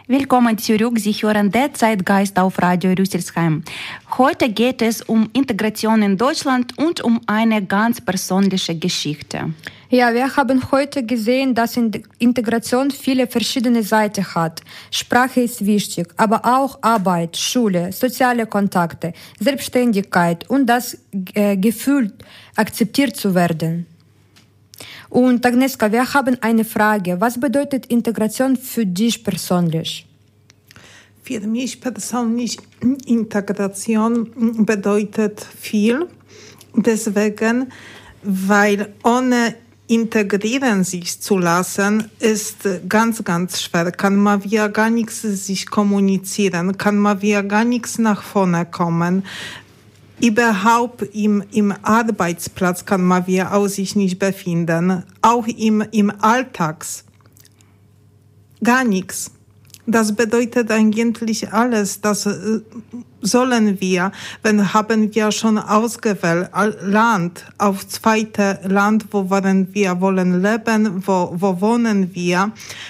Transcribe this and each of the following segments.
Willkommen zurück, Sie hören der Zeitgeist auf Radio Rüsselsheim. Heute geht es um Integration in Deutschland und um eine ganz persönliche Geschichte. Ja, wir haben heute gesehen, dass Integration viele verschiedene Seiten hat. Sprache ist wichtig, aber auch Arbeit, Schule, soziale Kontakte, Selbstständigkeit und das Gefühl, akzeptiert zu werden. Und Agnieszka, wir haben eine Frage. Was bedeutet Integration für dich persönlich? Für mich persönlich Integration bedeutet viel. Deswegen, weil ohne integrieren sich zu lassen, ist ganz, ganz schwer. Kann man wieder gar nichts sich kommunizieren, kann man wieder gar nichts nach vorne kommen. Überhaupt im Arbeitsplatz kann man wieder auch sich nicht befinden. Auch im Alltags. Gar nichts. Das bedeutet eigentlich alles. Das sollen wir, haben wir schon ausgewählt, Land, auf zweite Land, wo wollen wir leben, wo wohnen wir,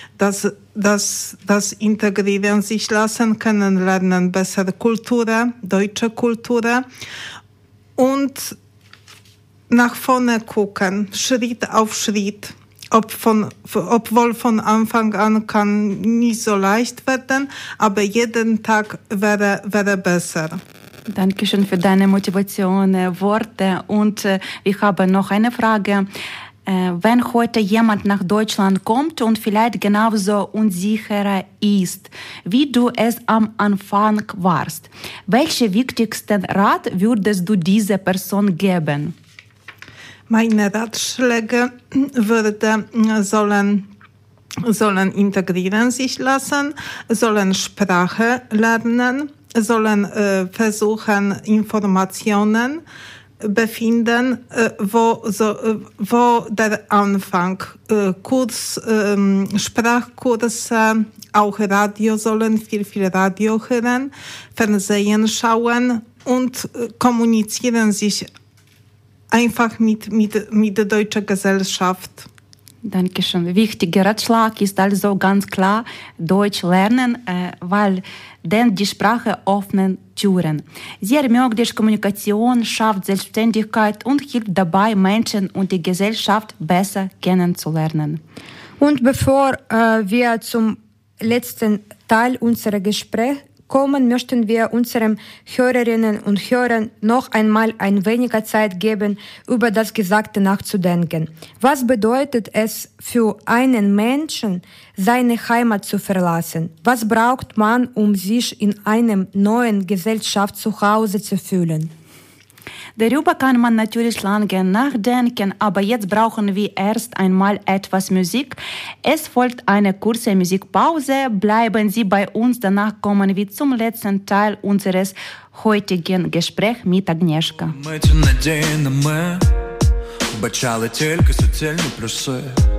das integrieren sich lassen, kennenlernen, bessere Kultur, deutsche Kultur und nach vorne gucken, Schritt auf Schritt. Obwohl von Anfang an kann nicht so leicht werden, aber jeden Tag wäre besser. Dankeschön für deine Motivation-Worte. Und wir haben noch eine Frage. Wenn heute jemand nach Deutschland kommt und vielleicht genauso unsicher ist, wie du es am Anfang warst, welchen wichtigsten Rat würdest du dieser Person geben? Meine Ratschläge sollen integrieren sich lassen, sollen Sprache lernen, sollen versuchen, Informationen befinden, wo der Anfang, Sprachkurse, auch Radio sollen viel Radio hören, Fernsehen schauen und kommunizieren sich einfach mit der deutschen Gesellschaft. Dankeschön. Wichtiger Ratschlag ist also ganz klar, Deutsch lernen, weil denn die Sprache öffnet Türen. Sie ermöglicht Kommunikation, schafft Selbstständigkeit und hilft dabei, Menschen und die Gesellschaft besser kennenzulernen. Und bevor wir zum letzten Teil unseres Gesprächs kommen, möchten wir unseren Hörerinnen und Hörern noch einmal ein weniger Zeit geben, über das Gesagte nachzudenken. Was bedeutet es für einen Menschen, seine Heimat zu verlassen? Was braucht man, um sich in einem neuen Gesellschaft zu Hause zu fühlen? Darüber kann man natürlich lange nachdenken, aber jetzt brauchen wir erst einmal etwas Musik. Es folgt eine kurze Musikpause. Bleiben Sie bei uns, danach kommen wir zum letzten Teil unseres heutigen Gesprächs mit Agnieszka. Бачали тільки суцільні плюси.